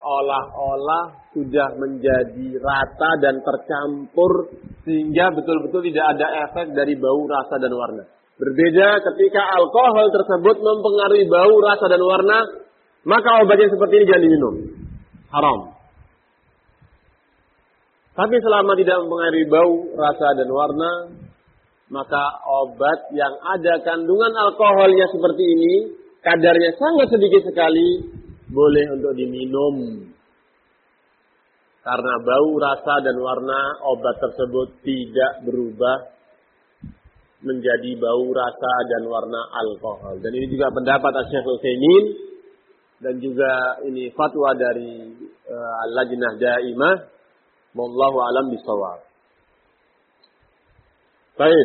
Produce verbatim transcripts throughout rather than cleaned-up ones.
seolah-olah sudah menjadi rata dan tercampur sehingga betul-betul tidak ada efek dari bau, rasa, dan warna. Berbeda ketika alkohol tersebut mempengaruhi bau, rasa, dan warna, maka obat yang seperti ini jangan diminum. Haram. Tapi selama tidak mempengaruhi bau, rasa, dan warna, maka obat yang ada kandungan alkoholnya seperti ini, kadarnya sangat sedikit sekali, boleh untuk diminum. Karena bau, rasa, dan warna obat tersebut tidak berubah menjadi bau, rasa, dan warna alkohol. Dan ini juga pendapat Syekh Utsaimin dan juga ini fatwa dari uh, Al-Lajnah Daimah. Wallahu a'lam bishawab. Baik.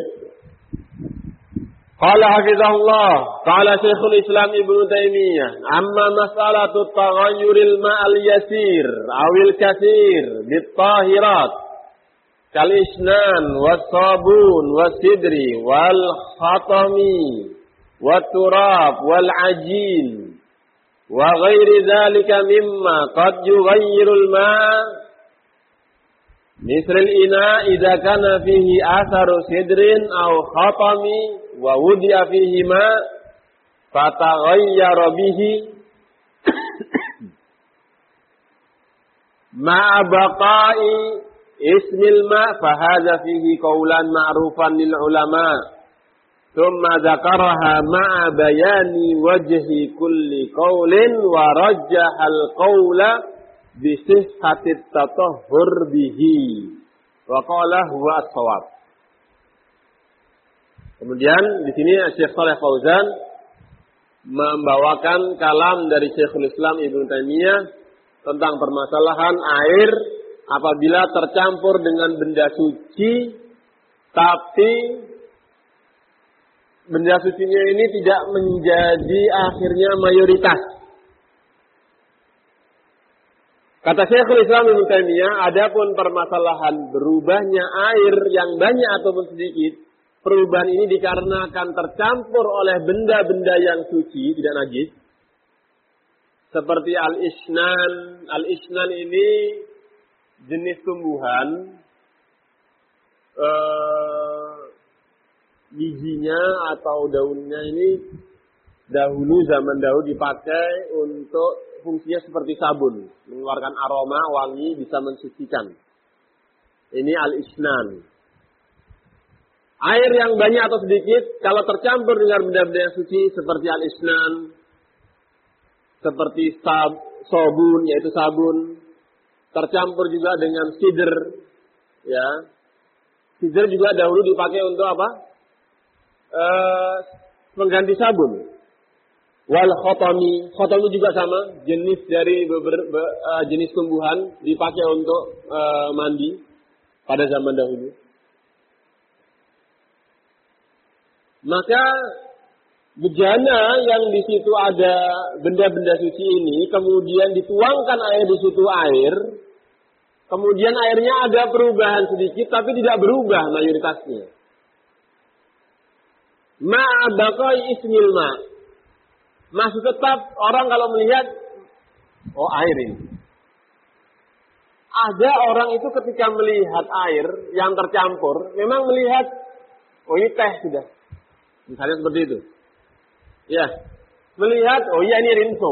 Qala hafizahullah, qala Syekhul Islam Ibnu Taimiyah, amma mas'alatu taghayyuril ma'al yasir awil katsir bit-tahirat kal isnan was-sabun was-sidri wal khatami wat turab wal ajin wa ghairi dzalika mimma qad yughayyirul ma' misal ina idza kana fihi atharu sidrin aw khatami wa wudi'a fihi ma fataghayyara bihi ma baqa'i ismil ma fa hadha fihi qawlan ma'rufan lil ulama thumma dzakaraha ma'a bayani wajhi kulli qawlin wa rajjaha al qawla bisihhatit tatahhur bihi wa qala huwa as-shawab. Kemudian di sini Syekh Shalih Fauzan membawakan kalam dari Syekhul Islam Ibnu Taimiyah tentang permasalahan air apabila tercampur dengan benda suci, tapi benda sucinya ini tidak menjadi akhirnya mayoritas. Kata Syekhul Islam Ibnu Taimiyah, adapun permasalahan berubahnya air yang banyak ataupun sedikit, perubahan ini dikarenakan tercampur oleh benda-benda yang suci, tidak najis. Seperti al-isnan. Al-isnan ini jenis tumbuhan, eh, bijinya atau daunnya ini dahulu zaman dahulu dipakai untuk fungsinya seperti sabun, mengeluarkan aroma, wangi, bisa mensucikan. Ini al-isnan. Air yang banyak atau sedikit, kalau tercampur dengan benda-benda yang suci seperti al-isnan, seperti sab, sabun, yaitu sabun, tercampur juga dengan sidr, ya. Sidr juga dahulu dipakai untuk apa? E, mengganti sabun. Wal khotami, khotami juga sama, jenis dari beber, be, uh, jenis tumbuhan dipakai untuk uh, mandi pada zaman dahulu. Maka bejana yang di situ ada benda-benda suci ini, kemudian dituangkan air di situ air, kemudian airnya ada perubahan sedikit, tapi tidak berubah mayoritasnya. Ma'abaqai ismil ma'. Masih tetap orang kalau melihat, oh air ini. Ada orang itu ketika melihat air yang tercampur, memang melihat, oh ini teh sudah. Misalnya seperti itu. Ya, melihat, oh iya ini rinso.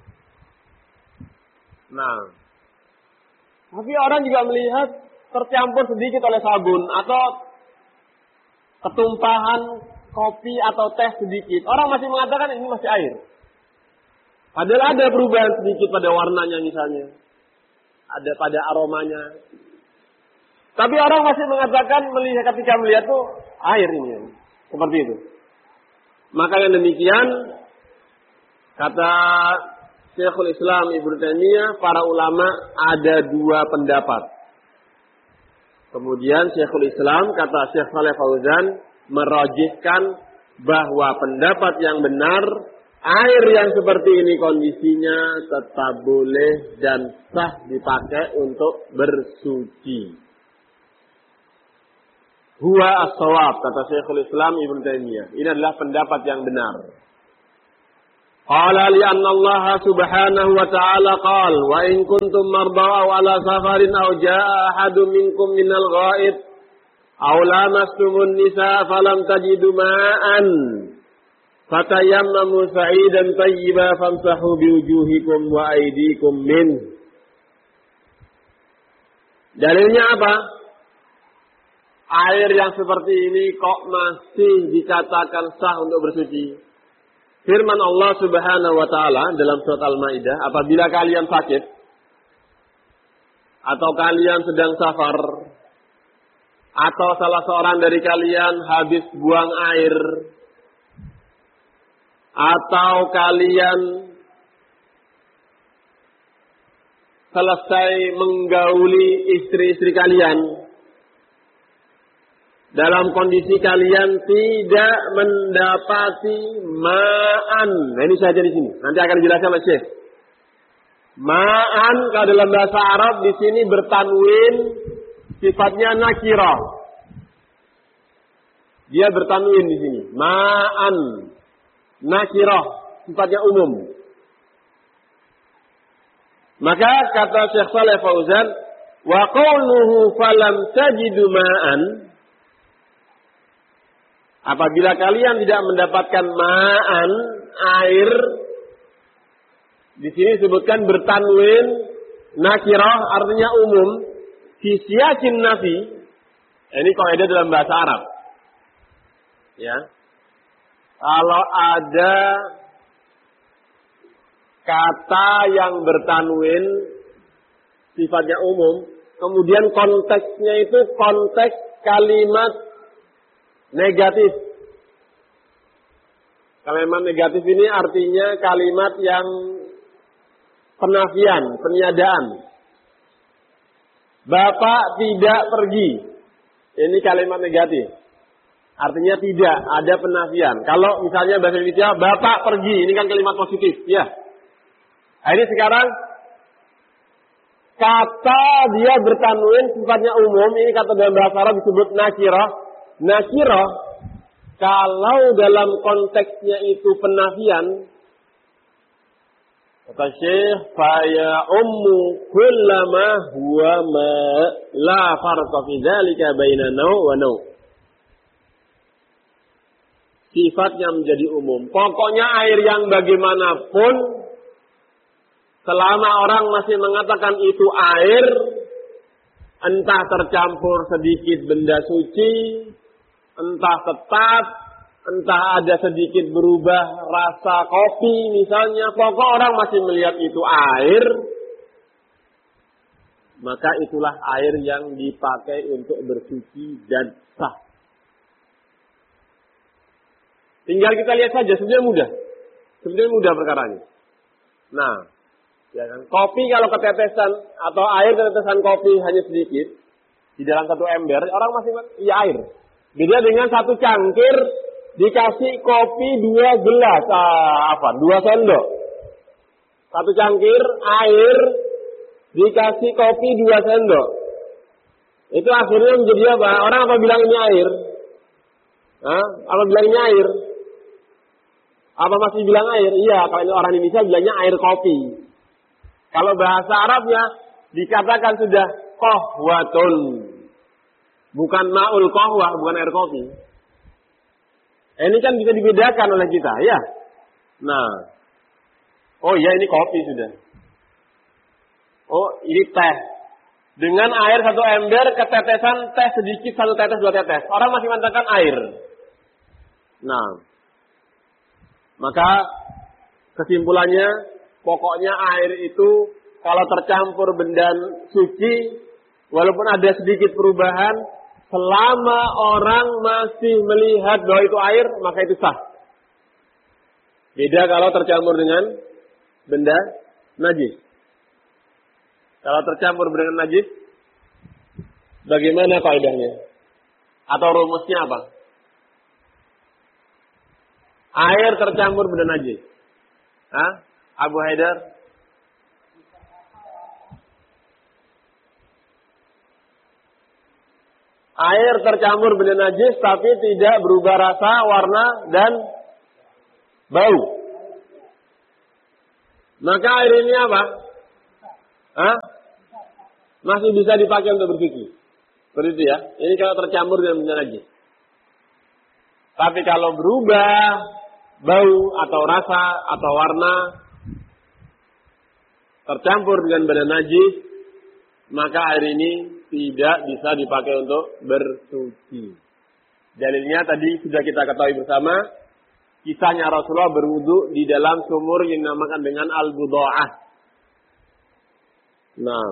Nah, tapi orang juga melihat tercampur sedikit oleh sabun atau ketumpahan kopi atau teh sedikit. Orang masih mengatakan ini masih air. Padahal ada perubahan sedikit pada warnanya misalnya. Ada pada aromanya. Tapi orang masih mengatakan melihat ketika melihat tuh air ini. Seperti itu. Maka yang demikian kata Syekhul Islam Ibnu Taimiyah, para ulama ada dua pendapat. Kemudian Syekhul Islam kata Syekh Shalih Fauzan merajihkan bahwa pendapat yang benar, air yang seperti ini kondisinya tetap boleh dan sah dipakai untuk bersuci. Huwa as-shawab, kata Syekhul Islam Ibnu Taimiyah. Ini adalah pendapat yang benar. Qala li anna Allah subhanahu wa ta'ala qala wa in kuntum marda aw ala safarin aw jaa ahadun minkum minal ghaid aw lamastumun nisa falam tajidu ma'an fatayammamu sa'idan tayyiban famsahu biwujuhikum wa aydikum min. Dalilnya apa? Air yang seperti ini kok masih dikatakan sah untuk bersuci? Firman Allah Subhanahu wa taala dalam surat Al-Maidah, apabila kalian sakit atau kalian sedang safar atau salah seorang dari kalian habis buang air atau kalian selesai menggauli istri-istri kalian dalam kondisi kalian tidak mendapati ma'an. Nah ini saja di sini. Nanti akan dijelaskan oleh Syekh. Ma'an kalau dalam bahasa Arab di sini bertanwin sifatnya nakirah. Dia bertanwin di sini. Ma'an nakirah sifatnya umum. Maka kata Syekh Shalih Fauzan, wa qawluhu falam tajidu ma'an, apabila kalian tidak mendapatkan ma'an, air, di sini disebutkan bertanwin nakirah artinya umum, fi siyakin nafi. Ini kaidah dalam bahasa Arab. Ya. Kalau ada kata yang bertanwin sifatnya umum, kemudian konteksnya itu konteks kalimat negatif. Kalimat negatif ini artinya kalimat yang penafian, peniadaan. Bapak tidak pergi. Ini kalimat negatif. Artinya tidak, ada penafian. Kalau misalnya bahasa Indonesia, Bapak pergi, ini kan kalimat positif, ya. Nah, ini sekarang kata dia bertanwin sifatnya umum, ini kata dalam bahasa Arab disebut nakirah. Nakirah, kalau dalam konteksnya itu penafian, kata Syekh, faya ummu kullama huwa ma la farqa fi dzalika baina naw wa naw. Sifatnya menjadi umum. Pokoknya air yang bagaimanapun, selama orang masih mengatakan itu air, entah tercampur sedikit benda suci, entah tetap, entah ada sedikit berubah rasa kopi misalnya, pokok orang masih melihat itu air, maka itulah air yang dipakai untuk bersuci dan sah. Tinggal kita lihat saja, sebenarnya mudah. Sebenarnya mudah perkaranya. Nah, ya kan? Kopi kalau ketetesan atau air ketetesan kopi hanya sedikit di dalam satu ember, orang masih iya air. Beda dengan satu cangkir dikasih kopi dua gelas, ah, apa? Dua sendok. Satu cangkir air dikasih kopi dua sendok. Itu akhirnya menjadi apa? Orang apa bilang ini air? Hah? Apa bilang ini air? Apa masih bilang air? Iya, kalau ini orang Indonesia bilangnya air kopi. Kalau bahasa Arabnya dikatakan sudah qahwatun. Bukan ma'ul qahwah, bukan air kopi. Ini kan bisa dibedakan oleh kita, ya. Nah. Oh iya, ini kopi sudah. Oh, ini teh. Dengan air satu ember, ketetesan teh sedikit, satu tetes, dua tetes. Orang masih mengatakan air. Nah. Maka kesimpulannya, pokoknya air itu kalau tercampur benda suci, walaupun ada sedikit perubahan, selama orang masih melihat bahwa itu air, maka itu sah. Beda kalau tercampur dengan benda najis. Kalau tercampur dengan najis, bagaimana kaidahnya? Atau rumusnya apa? Air tercampur benda najis. Hah? Abu Haidar? Air tercampur benda najis tapi tidak berubah rasa, warna, dan bau. Maka air ini apa? Hah? Masih bisa dipakai untuk bersuci. Seperti itu ya. Ini kalau tercampur dengan benda najis. Tapi kalau berubah bau atau rasa atau warna tercampur dengan benda najis, maka air ini tidak bisa dipakai untuk bersuci. Dalilnya tadi sudah kita ketahui bersama, kisahnya Rasulullah berwudu di dalam sumur yang dinamakan dengan al-budha'ah. Nah,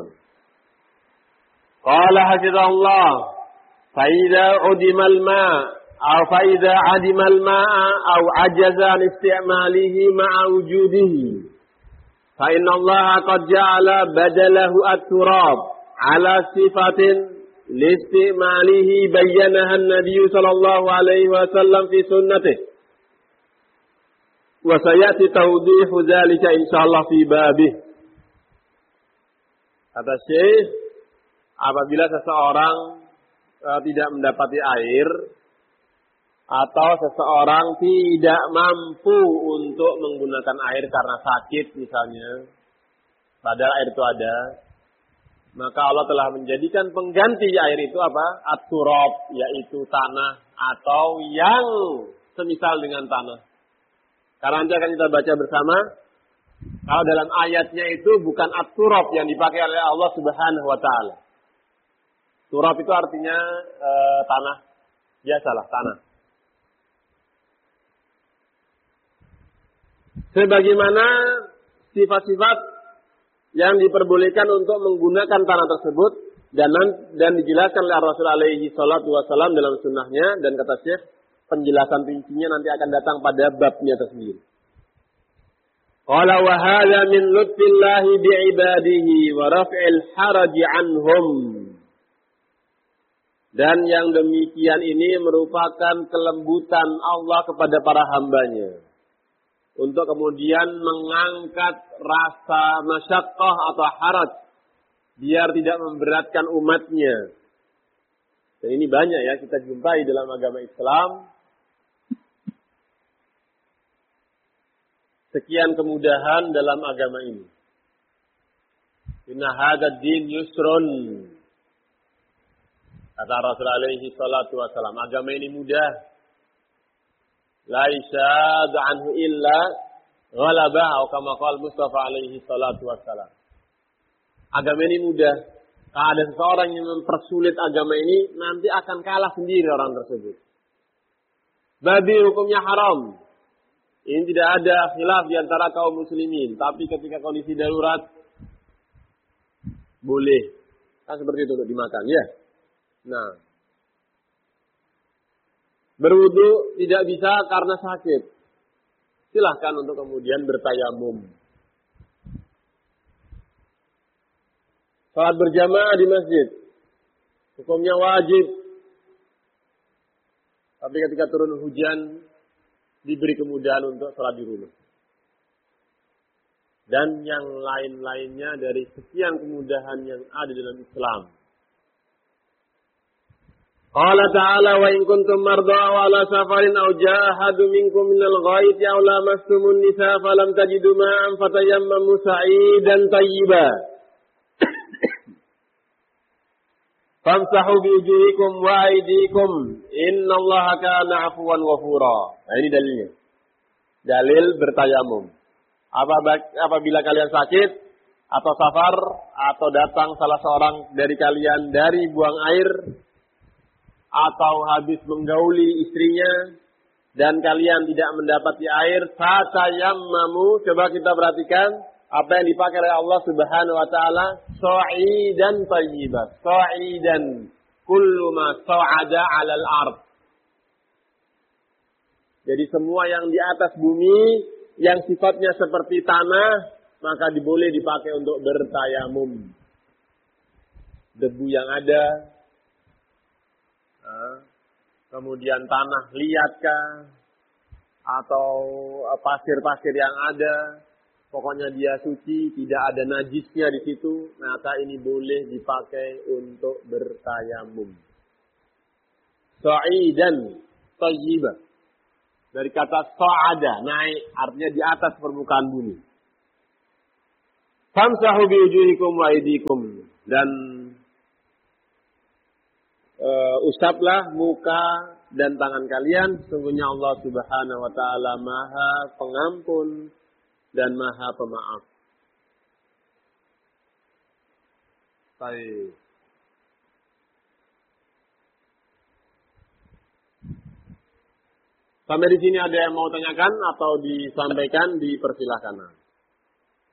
qala hafizahullah, fa idza udima al-ma' aw fa idza adima al-ma'a aw ajaza an istimalihi ma'a wujudihi fa inna Allah qad ja'ala badalahu at-turab ala sifatin listimalihi bayyanaha an-nabiy sallallahu alaihi wasallam fi sunnatihi wa sayati tawdihu dzalika insyaallah fi babih. Kata Syekh, apabila seseorang e, tidak mendapati air atau seseorang tidak mampu untuk menggunakan air karena sakit misalnya, padahal air itu ada, maka Allah telah menjadikan pengganti air itu apa? At-turab, yaitu tanah atau yang semisal dengan tanah. Karena nanti akan kita baca bersama, kalau dalam ayatnya itu bukan at-turab yang dipakai oleh Allah Subhanahu wa taala. Turab itu artinya e, tanah, biasalah tanah. Sebagaimana sifat-sifat yang diperbolehkan untuk menggunakan tanah tersebut dan dan dijelaskan oleh Rasul alaihi salatu wasallam dalam sunnahnya, dan kata Syekh penjelasan rincinya nanti akan datang pada babnya tersendiri. Qala wa hadza min lutfillahi bi'ibadihi wa raf'il haraji anhum. Dan yang demikian ini merupakan kelembutan Allah kepada para hambanya untuk kemudian mengangkat rasa masyaqqah atau haraj biar tidak memberatkan umatnya. Dan ini banyak ya kita jumpai dalam agama Islam. Sekian kemudahan dalam agama ini. Inna hadzal din yusrun. Kata Rasul alaihi salatu wasallam, agama ini mudah. La yashad anhu illa ghalaba, atau kama qala Mustafa alaihi salatu wasallam. Agama ini mudah. Kalau ada seseorang yang mempersulit agama ini, nanti akan kalah sendiri orang tersebut. Babi hukumnya haram. Ini tidak ada khilaf di antara kaum muslimin. Tapi ketika kondisi darurat, boleh. Kan seperti itu untuk dimakan, ya. Nah, berwudu tidak bisa karena sakit. Silahkan untuk kemudian bertayamum. Salat berjamaah di masjid, hukumnya wajib. Tapi ketika turun hujan, diberi kemudahan untuk salat di rumah. Dan yang lain-lainnya dari sekian kemudahan yang ada dalam Islam. Qala ta'ala wa in kuntum marda wa ala safarin aw jahadu minkum minal ghaiti aw lamastumun nisa falam tajidu ma'an fatayammamu sa'idan tayyiban famsahu bi wujuhikum wa aydikum innallaha kana 'afwan ghafura. Nah, ini dalilnya. Dalil bertayamum. Apabila kalian sakit atau safar atau datang salah seorang dari kalian dari buang air atau habis menggauli istrinya dan kalian tidak mendapati air, fatayammamu, coba kita perhatikan apa yang dipakai oleh Allah Subhanahu wa taala, sa'idan thayyiban. Sa'idan kullu ma sa'ada 'alal ard. Jadi semua yang di atas bumi yang sifatnya seperti tanah, maka diboleh dipakai untuk bertayamum. Debu yang ada, kemudian tanah liatkah atau pasir-pasir yang ada, pokoknya dia suci, tidak ada najisnya di situ, maka ini boleh dipakai untuk bertayamum. Sa'idan thayyiban. Dari kata sa'ada, naik, artinya di atas permukaan bumi. Famsahu biwujuhikum wa aydikum, dan uh, usaplah muka dan tangan kalian. Sesungguhnya Allah Subhanahu wa taala Maha Pengampun dan Maha Pemaaf. Baik. Sampai di sini ada yang mau tanyakan atau disampaikan, dipersilahkan.